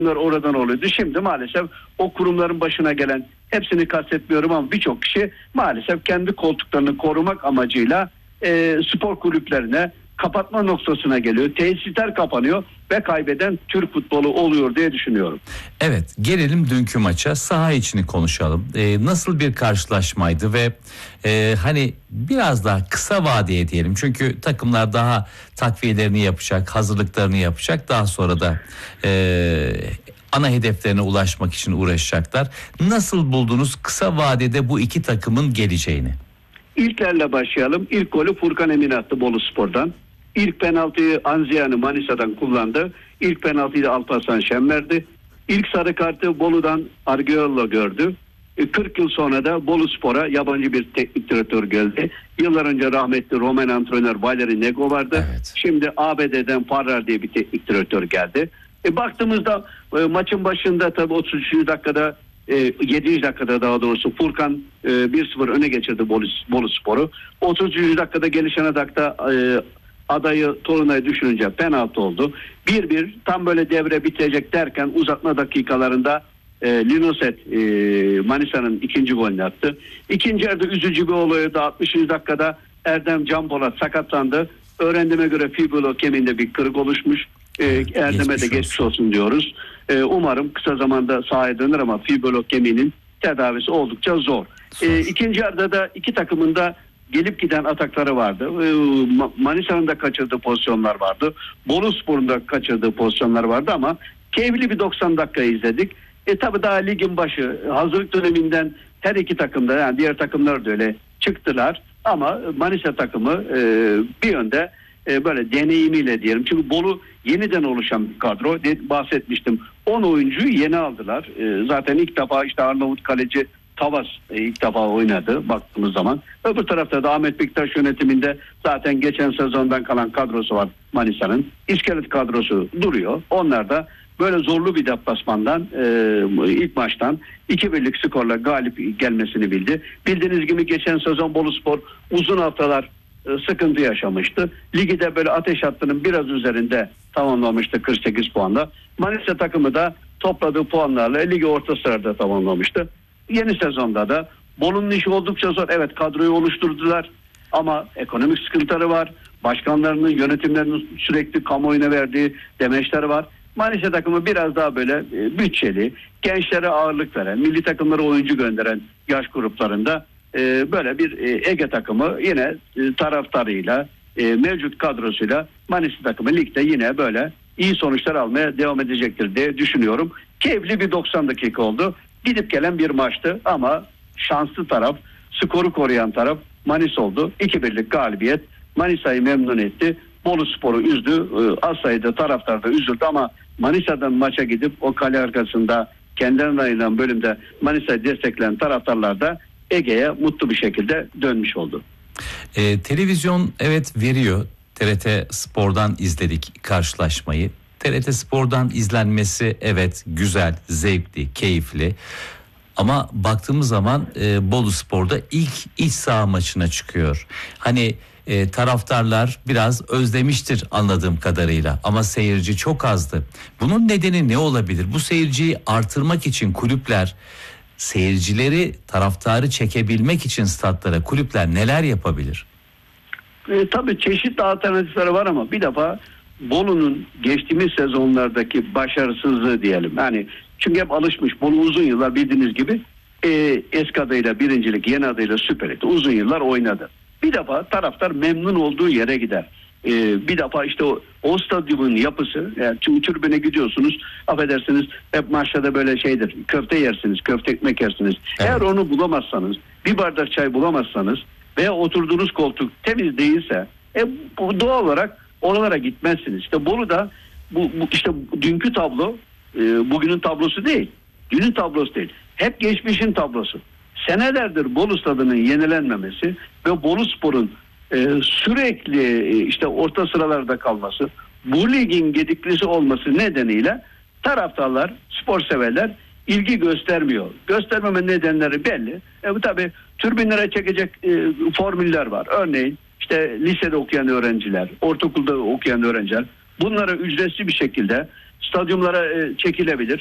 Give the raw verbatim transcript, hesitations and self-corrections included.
oradan oluyordu. Şimdi maalesef o kurumların başına gelen, hepsini kastetmiyorum ama birçok kişi maalesef kendi koltuklarını korumak amacıyla e, spor kulüplerine kapatma noktasına geliyor. Tesisler kapanıyor ve kaybeden Türk futbolu oluyor diye düşünüyorum. Evet, gelelim dünkü maça, saha içini konuşalım. Ee, nasıl bir karşılaşmaydı ve e, hani biraz daha kısa vadeye diyelim. Çünkü takımlar daha takviyelerini yapacak, hazırlıklarını yapacak. Daha sonra da e, ana hedeflerine ulaşmak için uğraşacaklar. Nasıl buldunuz kısa vadede bu iki takımın geleceğini? İlklerle başlayalım. İlk golü Furkan Emin attı Boluspor'dan. İlk penaltıyı Anziyani Manisa'dan kullandı. İlk penaltıyı da Alparslan Şen verdi. İlk sarı kartı Bolu'dan Argeollo gördü. kırk yıl sonra da Boluspor'a yabancı bir teknik direktör geldi. Yıllar önce rahmetli Roman antrenör Valeri Nego vardı. Evet. Şimdi A B D'den Farrar diye bir teknik direktör geldi. E, baktığımızda e, maçın başında tabii otuz üçüncü dakikada e, yedinci dakikada daha doğrusu Furkan e, bir sıfır öne geçirdi Boluspor'u. otuz üçüncü dakikada gelişene dakika e, adayı Tolunay'ı düşününce penaltı oldu. bir bir tam böyle devre bitecek derken uzatma dakikalarında e, Linoset e, Manisa'nın ikinci golünü attı. İkinci yarıda üzücü bir olay da altmışıncı dakikada Erdem Canpolat sakatlandı. Öğrendiğime göre fibula kemiğinde bir kırık oluşmuş. E, Erdem'e de geçmiş olsun diyoruz. E, umarım kısa zamanda sahaya döner ama fibula kemiğinin tedavisi oldukça zor. E, ikinci yarıda da iki takımın da gelip giden atakları vardı. Manisa'nın da kaçırdığı pozisyonlar vardı. Boluspor'un da kaçırdığı pozisyonlar vardı ama keyifli bir doksan dakika izledik. E tabi daha ligin başı, hazırlık döneminden her iki takımda, yani diğer takımlar da öyle çıktılar. Ama Manisa takımı e, bir yönde e, böyle deneyimiyle diyelim. Çünkü Bolu yeniden oluşan bir kadro. De, bahsetmiştim. on oyuncuyu yeni aldılar. E, zaten ilk defa işte Arnavut kaleci Tavas ilk defa oynadı baktığımız zaman. Öbür tarafta da Ahmet Bektaş yönetiminde zaten geçen sezondan kalan kadrosu var Manisa'nın. İskelet kadrosu duruyor. Onlar da böyle zorlu bir deplasmandan e, ilk maçtan iki birlik skorla galip gelmesini bildi. Bildiğiniz gibi geçen sezon Boluspor uzun haftalar e, sıkıntı yaşamıştı. Ligi de böyle ateş hattının biraz üzerinde tamamlamıştı kırk sekiz puanla. Manisa takımı da topladığı puanlarla ligi orta sırada tamamlamıştı. Yeni sezonda da Bolu'nun işi oldukça zor. Evet, kadroyu oluşturdular ama ekonomik sıkıntıları var. Başkanlarının, yönetimlerinin sürekli kamuoyuna verdiği demeçleri var. Manisa takımı biraz daha böyle e, bütçeli, gençlere ağırlık veren, milli takımlara oyuncu gönderen yaş gruplarında e, böyle bir e, Ege takımı yine e, taraftarıyla, e, mevcut kadrosuyla Manisa takımı ligde yine böyle iyi sonuçlar almaya devam edecektir diye düşünüyorum. Keyifli bir doksan dakika oldu. Gidip gelen bir maçtı ama şanslı taraf, skoru koruyan taraf Manisa oldu. iki birlik galibiyet Manisa'yı memnun etti. Boluspor'u üzdü. Az sayıda taraftar da üzüldü ama Manisa'dan maça gidip o kale arkasında kendilerine ayrılan bölümde Manisa'yı destekleyen taraftarlar da Ege'ye mutlu bir şekilde dönmüş oldu. E, televizyon evet veriyor. T R T Spor'dan izledik karşılaşmayı. T R T Spor'dan izlenmesi evet güzel, zevkli, keyifli. Ama baktığımız zaman e, Boluspor'da ilk iç saha maçına çıkıyor. Hani e, taraftarlar biraz özlemiştir anladığım kadarıyla ama seyirci çok azdı. Bunun nedeni ne olabilir? Bu seyirciyi artırmak için kulüpler, seyircileri, taraftarı çekebilmek için statlara kulüpler neler yapabilir? E, tabii çeşitli alternatifleri var ama bir defa Bolu'nun geçtiğimiz sezonlardaki başarısızlığı diyelim. Yani çünkü hep alışmış. Bolu uzun yıllar bildiğiniz gibi e, eski adıyla birincilik, yeni adıyla Süper Lig'de uzun yıllar oynadı. Bir defa taraftar memnun olduğu yere gider. E, bir defa işte o, o stadyumun yapısı, yani çünkü tribüne gidiyorsunuz, affedersiniz hep maçta böyle şeydir, köfte yersiniz, köfte ekmek yersiniz. Evet. Eğer onu bulamazsanız, bir bardak çay bulamazsanız veya oturduğunuz koltuk temiz değilse e, bu doğal olarak oralara gitmezsiniz. İşte Bolu'da bu, bu işte dünkü tablo e, bugünün tablosu değil. Dünün tablosu değil. Hep geçmişin tablosu. Senelerdir Bolu stadının yenilenmemesi ve Boluspor'un e, sürekli e, işte orta sıralarda kalması, bu ligin gediklisi olması nedeniyle taraftarlar, spor severler ilgi göstermiyor. Göstermeme nedenleri belli. E, bu tabii tribünlere çekecek e, formüller var. Örneğin işte lisede okuyan öğrenciler, ortaokulda okuyan öğrenciler bunlara ücretsiz bir şekilde stadyumlara e, çekilebilir.